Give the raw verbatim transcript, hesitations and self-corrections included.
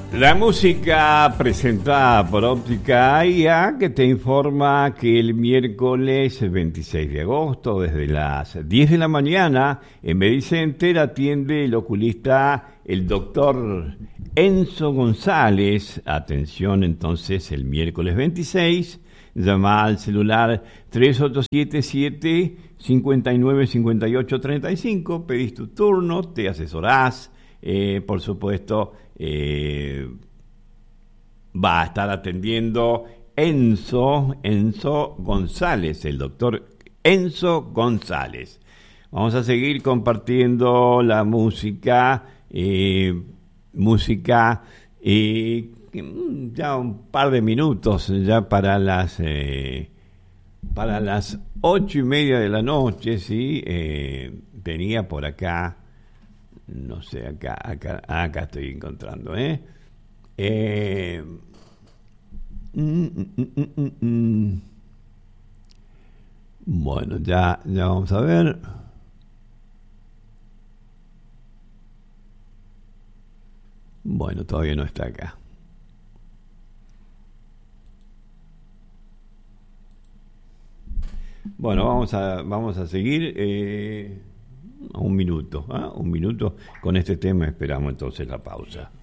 La música presentada por Óptica I A, que te informa que el miércoles veintiséis de agosto, desde las diez de la mañana, en Medicenter atiende el oculista el doctor Enzo González. Atención entonces, el miércoles veintiséis, llama al celular tres ocho siete siete, cinco nueve cinco ocho tres cinco, pedís tu turno, te asesorás, eh, por supuesto. Eh, va a estar atendiendo Enzo, Enzo González, el doctor Enzo González. Vamos a seguir compartiendo la música, eh, música, eh, ya un par de minutos ya para las eh, para las ocho y media de la noche, sí, eh, tenía por acá. No sé, acá, acá, acá estoy encontrando, ¿eh? eh mm, mm, mm, mm, mm. Bueno, ya, ya vamos a ver. Bueno, todavía no está acá. Bueno, vamos a, vamos a seguir. Eh, un minuto, ¿eh? Un minuto. Con este tema esperamos entonces la pausa.